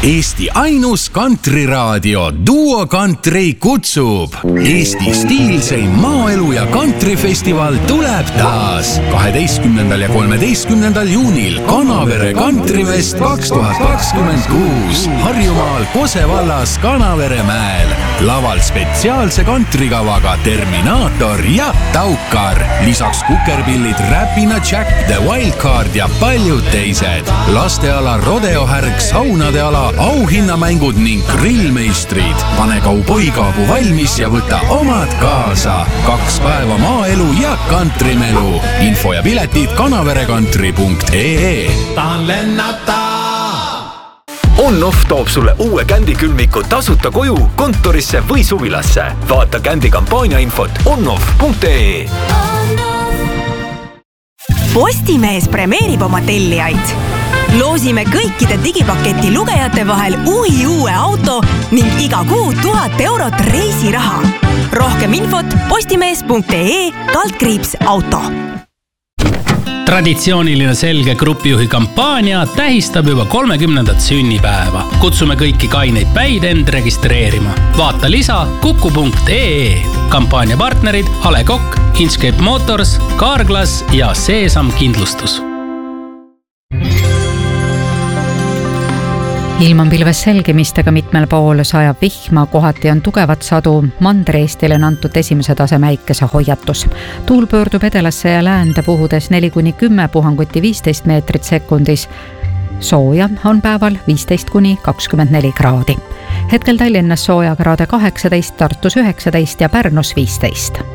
Eesti ainus kantriraadio Duo Country kutsub. Eesti stiilseim maaelu ja kantrifestival tuleb taas 12. ja 13. juunil Kanavere Kantrifest 2026 Harjumaal Kose vallas Kanaveremäel. Laval spetsiaalse kantrikavaga Terminaator ja Taukar. Lisaks kukerpillid Räpina Jack, The Wildcard ja paljud teised. Lasteala rodeohärg, saunade ala, auhinnamängud ning grillmeistrid. Pane kauboikaabu valmis ja võta omad kaasa. 2 päeva maaelu ja kantrimelu. Info ja piletid kanaverekantri.ee. Tahan lennata! On-Off toob sulle uue kändikülmiku tasuta koju, kontorisse või suvilasse. Vaata kändi kampaania infot onoff.ee. Postimees premeerib oma tellijaid. Loosime kõikide digipaketi lugejate vahel uue auto ning iga kuu 1000 eurot reisiraha. Rohkem infot postimees.ee/auto. Traditsiooniline selge grupijuhi kampaania tähistab juba 30. sünnipäeva. Kutsume kõiki kaineid päid end registreerima. Vaata lisa kuku.ee. Kampaania partnerid A. Le Coq, Inchcape Motors, Carglass ja Seesam Kindlustus. Ilm on pilves selgimistega mitmel pool, sajab vihma, kohati on tugevat sadu. Mandri-Eestile on antud esimese taseme äikese hoiatus. Tuul pöördub edelasse ja läände puhudes 4-10 puhanguti 15 meetrit sekundis. Sooja on päeval 15-24 kraadi. Hetkel Tallinnas sooja kraade 18, Tartus 19 ja Pärnus 15.